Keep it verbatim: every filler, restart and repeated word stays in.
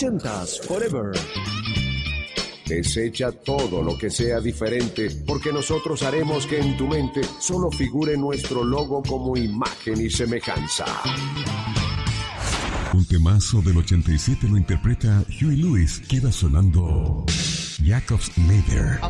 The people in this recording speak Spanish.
ochentas Forever. Desecha todo lo que sea diferente, porque nosotros haremos que en tu mente solo figure nuestro logo como imagen y semejanza. Un temazo del ochenta y siete lo interpreta Huey Lewis. Queda sonando Jacob's Ladder.